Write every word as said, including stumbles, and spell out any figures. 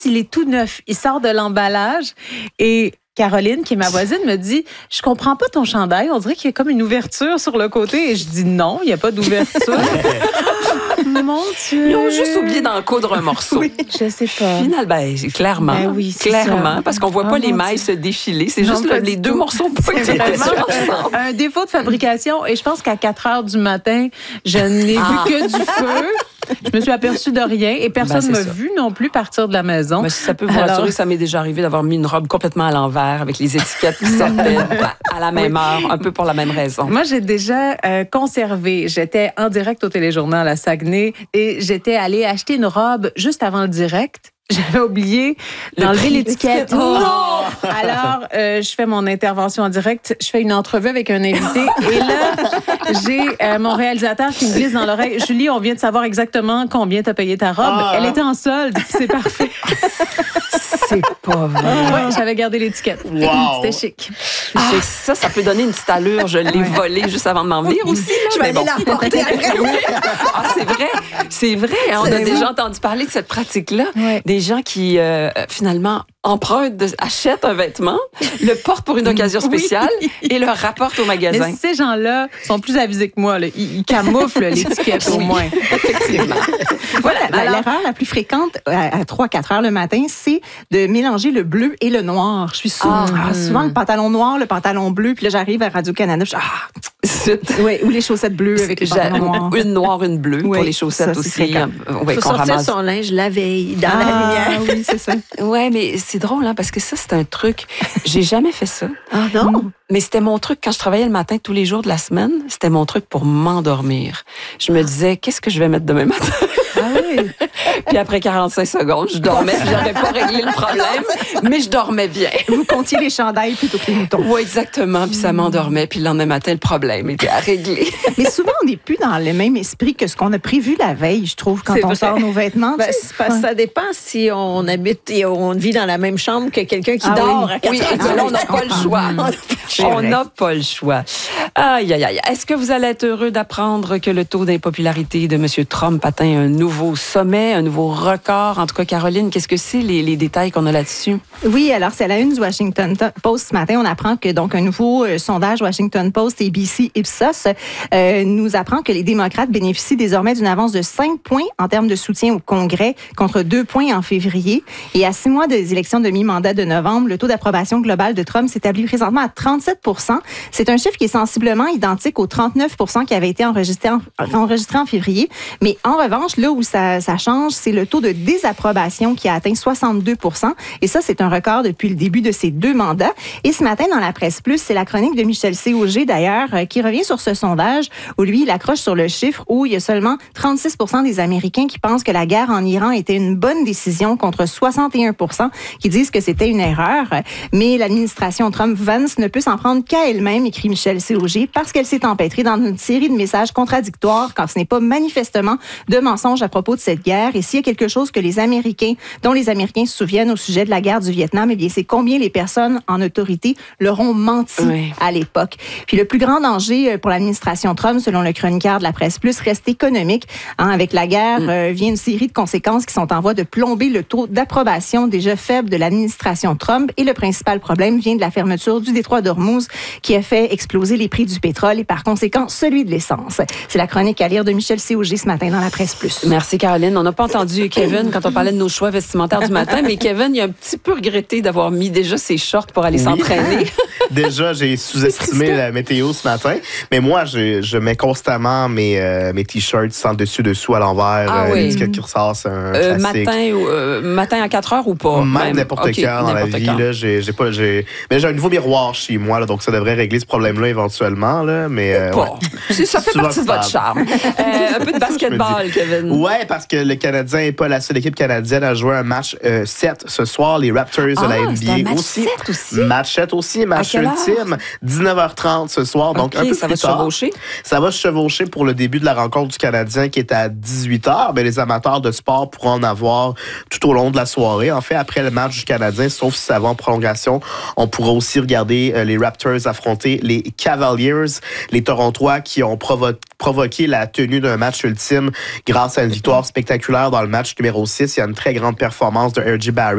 il est tout neuf. Il sort de l'emballage et Caroline, qui est ma voisine, me dit « Je comprends pas ton chandail. On dirait qu'il y a comme une ouverture sur le côté. » Et je dis « Non, il n'y a pas d'ouverture. » Mon Dieu. Ils ont juste oublié d'en coudre un morceau. Oui, je sais pas. Finalement, ben, clairement. Ben oui, c'est clairement. ça. Parce qu'on voit Oh, pas les mon mailles Dieu. se défiler. C'est Non, juste pas le, du les deux tout. morceaux pas C'est vraiment ensemble. un défaut de fabrication. Et je pense qu'à quatre heures du matin, je n'ai Ah. vu que du feu. Je me suis aperçue de rien et personne ne Ben, m'a c'est ça. vu non plus partir de la maison. Mais si ça peut vous Alors- rassurer, ça m'est déjà arrivé d'avoir mis une robe complètement à l'envers avec les étiquettes qui sortaient à la même heure, un peu pour la même raison. Moi, j'ai déjà euh, conservé. J'étais en direct au téléjournal à Saguenay et j'étais allée acheter une robe juste avant le direct. J'avais oublié d'enlever prix. l'étiquette. Oh! Non! Alors, euh, je fais mon intervention en direct. Je fais une entrevue avec un invité. Et là, j'ai euh, mon réalisateur qui me glisse dans l'oreille. « Julie, on vient de savoir exactement combien t'as payé ta robe. Ah. Elle était en solde. C'est parfait. C'est pas vrai. Ouais, j'avais gardé l'étiquette. Wow. C'était chic. Ah, ça, ça peut donner une petite allure. Je l'ai volée juste avant de m'en venir aussi. Là, Je vais mais aller bon. la reporter après. Oui. Ah, c'est vrai. C'est vrai. hein, On a C'est déjà vrai. entendu parler de cette pratique-là. Ouais. Des gens qui, euh, finalement, empruntent, de- achètent un vêtement, le portent pour une occasion spéciale et le rapportent au magasin. Mais ces gens-là sont plus avisés que moi. Là. Ils, ils camouflent l'étiquette au moins. Effectivement. Voilà, la- Alors- l'erreur la plus fréquente à, à trois quatre heures le matin, c'est de mélanger le bleu et le noir. Je suis souvent, Ah. ah, souvent le pantalon noir, le pantalon bleu, puis là j'arrive à Radio-Canada, je suis, ah, ouais, ou les chaussettes bleues avec les J'ai- pantalons noirs. Une noire, une bleue Oui, pour les chaussettes ça, c'est aussi. fréquent. Euh, ouais, faut qu'on sortir ramasse. son linge la veille, dans la Ah, lumière. oui, c'est ça. Ouais, mais c'est drôle, hein, parce que ça, c'est un truc. J'ai jamais fait ça. Ah non? Mais c'était mon truc quand je travaillais le matin tous les jours de la semaine. C'était mon truc pour m'endormir. Je me disais, qu'est-ce que je vais mettre demain matin? Ah oui. Puis après quarante-cinq secondes, je dormais. J'avais pas réglé le problème, mais je dormais bien. Vous comptiez les chandails plutôt que les moutons. Oui, exactement. Puis ça m'endormait. Puis le lendemain matin, le problème était à régler. Mais souvent, on n'est plus dans le même esprit que ce qu'on a prévu la veille, je trouve, quand C'est on vrai. sort nos vêtements. Ben, tu sais. c'est parce que ça dépend si on habite et on vit dans la même chambre que quelqu'un qui Ah dort oui. à quatre Oui, heures et du là, on matin. n'a pas le choix. C'est On vrai. n'a pas le choix. Aïe, aïe, aïe. Est-ce que vous allez être heureux d'apprendre que le taux d'impopularité de M. Trump atteint un nouveau sommet, un nouveau record? En tout cas, Caroline, qu'est-ce que c'est les, les détails qu'on a là-dessus? Oui, alors c'est à la une du Washington Post ce matin. On apprend que donc un nouveau euh, sondage Washington Post, A B C, Ipsos euh, nous apprend que les démocrates bénéficient désormais d'une avance de cinq points en termes de soutien au Congrès contre deux points en février. Et à six mois des élections de mi-mandat de novembre, le taux d'approbation globale de Trump s'établit présentement à trente-sept pour cent. C'est un chiffre qui est sensiblement identique aux trente-neuf pour cent qui avait été enregistré en, enregistré en février. Mais en revanche, là où ça, ça change, c'est le taux de désapprobation qui a atteint soixante-deux pour cent. Et ça, c'est un record depuis le début de ces deux mandats. Et ce matin, dans la presse plus, c'est la chronique de Michel C. Auger, d'ailleurs, euh, qui revient sur ce sondage où lui, il accroche sur le chiffre où il y a seulement trente-six pour cent des Américains qui pensent que la guerre en Iran était une bonne décision contre soixante et un pour cent qui disent que c'était une erreur. Mais l'administration Trump-Vance ne peut s'en prendre qu'à elle-même, écrit Michel C. Auger, parce qu'elle s'est empêtrée dans une série de messages contradictoires quand ce n'est pas manifestement de mensonges à propos de cette guerre. Et s'il y a quelque chose que les Américains, dont les Américains se souviennent au sujet de la guerre du Vietnam, eh bien, c'est combien les personnes en autorité leur ont menti Oui. à l'époque. Puis le plus grand danger pour l'administration Trump, selon le chroniqueur de la presse plus, reste économique. Hein, avec la guerre, Mm. euh, vient une série de conséquences qui sont en voie de plomber le taux d'approbation déjà faible de l'administration Trump. Et le principal problème vient de la fermeture du détroit d'Ormuz qui a fait exploser les prix du pétrole et par conséquent celui de l'essence. C'est la chronique à lire de Michel C. Auger ce matin dans la presse plus. Merci, Caroline. On n'a pas entendu Kevin quand on parlait de nos choix vestimentaires du matin, mais Kevin, il a un petit peu regretté d'avoir mis déjà ses shorts pour aller Oui. s'entraîner. Déjà, j'ai sous-estimé la météo ce matin, mais moi, je, je mets constamment mes, euh, mes t-shirts sans dessus-dessous à l'envers, Ah euh, oui. l'étiquette qui ressort, c'est un Euh, classique. matin, ou, euh, matin à quatre heures ou pas? Même n'importe OK, quand dans la n'importe vie, quand. là, j'ai, j'ai pas, j'ai, mais j'ai un nouveau miroir chez moi, là, donc ça devrait régler ce problème-là éventuellement, là, mais euh, Pas. ouais. C'est- Ça fait Souvent partie de votre charme. Euh, un peu de basketball, Kevin. Ouais, parce que le Canadien n'est pas la seule équipe canadienne à jouer un match euh, sept ce soir. Les Raptors de la Ah, N c'est B A un match aussi. sept aussi? Match sept aussi, match quelle heure? ultime. dix-neuf heures trente ce soir, donc OK, un peu ça plus va se tard. chevaucher. Ça va se chevaucher pour le début de la rencontre du Canadien qui est à dix-huit heures. Ben, les amateurs de sport pourront en avoir tout au long de la soirée. En fait, après le match du Canadien, sauf si ça va en prolongation, on pourra aussi regarder euh, les Raptors affronter les Cavaliers, les Torontois qui ont provo- provoqué la tenue d'un match ultime grâce à une victoire spectaculaire dans le match numéro six. Il y a une très grande performance de R J Barrett